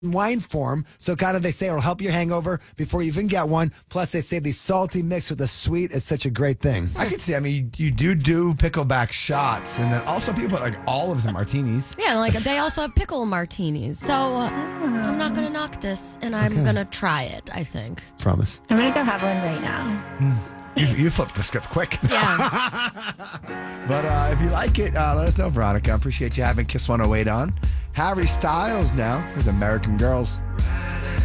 wine form. So kind of they say it'll help your hangover before you even get one. Plus they say the salty mixed with the sweet is such a great thing. I can see. I mean, you do pickleback shots, and then also people put like olives in martinis. Yeah, like they also have pickle martinis. So I'm not going to knock this, and I'm going to try it, I think. Promise. I'm going to go have one right now. You flipped the script quick. Yeah. But if you like it, let us know, Veronica. I appreciate you having Kiss 108 on. Harry Styles now. Here's American Girls.